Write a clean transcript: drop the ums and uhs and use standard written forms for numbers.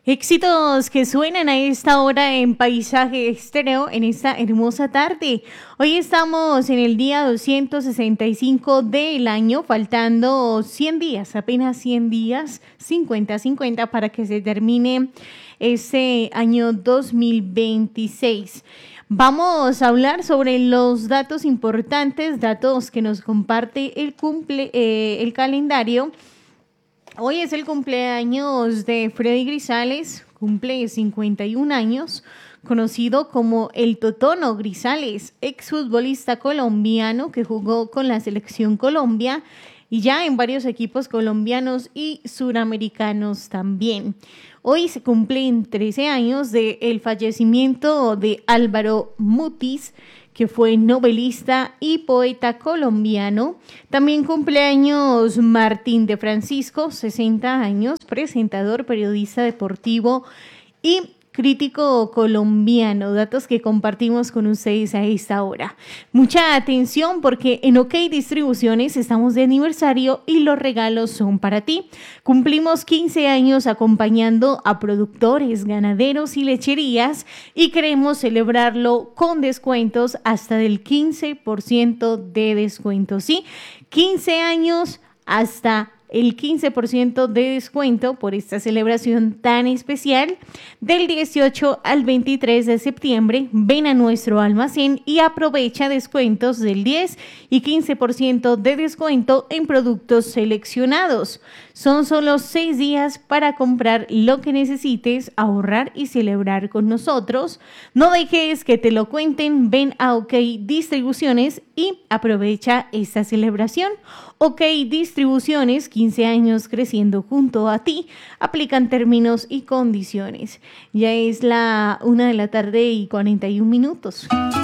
Éxitos que suenan a esta hora en Paisaje Estéreo en esta hermosa tarde. Hoy estamos en el día 265 del año, faltando 100 días, apenas 100 días, 50 para que se termine este año 2026. Vamos a hablar sobre los datos importantes, datos que nos comparte el calendario. Hoy es el cumpleaños de Freddy Grisales, cumple 51 años, conocido como el Totono Grisales, exfutbolista colombiano que jugó con la selección Colombia y ya en varios equipos colombianos y suramericanos también. Hoy se cumplen 13 años del fallecimiento de Álvaro Mutis, que fue novelista y poeta colombiano. También cumpleaños Martín de Francisco, 60 años, presentador, periodista deportivo y crítico colombiano. Datos que compartimos con ustedes a esta hora. Mucha atención porque en OK Distribuciones estamos de aniversario y los regalos son para ti. Cumplimos 15 años acompañando a productores, ganaderos y lecherías y queremos celebrarlo con descuentos hasta del 15% de descuento. Sí, 15 años hasta el 15% de descuento por esta celebración tan especial. Del 18 al 23 de septiembre, ven a nuestro almacén y aprovecha descuentos del 10 y 15% de descuento en productos seleccionados. Son solo 6 días para comprar lo que necesites, ahorrar y celebrar con nosotros. No dejes que te lo cuenten, ven a OK Distribuciones y aprovecha esta celebración. OK Distribuciones, 15 años creciendo junto a ti. Aplican términos y condiciones. Ya es la 1 de la tarde y 41 minutos.